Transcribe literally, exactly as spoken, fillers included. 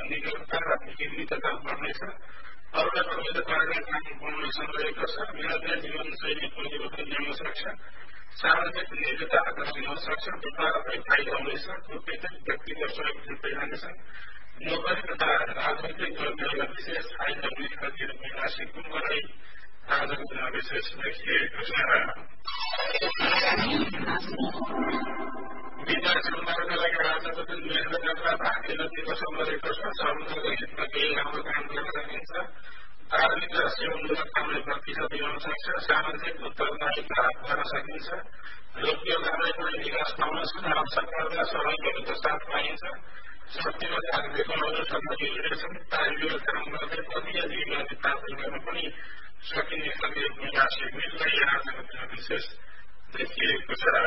निकटता र केन्द्रितता बढ्नेछ। अरूलाई प्रभावित पार्ने काम बढ्न सकिएको छ। निरन्तर जीवनशैली परिवर्तन ल्याउन सक्छ। सामाजिक निजता आकर्षण हुन सक्छ। व्यापारलाई फाइदा हुनेछ। प्रत्येक व्यक्तिको सहयोग जुट्दै जानेछ। नोकरी तथा राजनैतिक कर्मीहरूलाई विशेष फाइदा हुने खालको महिला सिक्नुलाई आजको दिन विशेष देखिएको छ। विकास निर्माणका लागि राजनीतिक निर्णयमा भाग लिन दिवस गरेको छ। समुदायको हितमा केही राम्रो काम गर्न सकिन्छ। धार्मिक र सेवामूलक कामले प्रतिशत दिलाउन सक्छ। सामाजिक उत्तरदायित्व गर्न सकिन्छ। लोकयोगलाई पनि विकास पाउन सरकारका सहयोगहरूको साथ पाइन्छ। शक्तिमा जागृतिहरू सम्बन्धित छन्। तालिमले काम गर्दै पदीय जीवनलाई प्राप्त गर्न पनि सकिने खालको विकास मिल्दै आजको दिन विशेष देखिएको छ।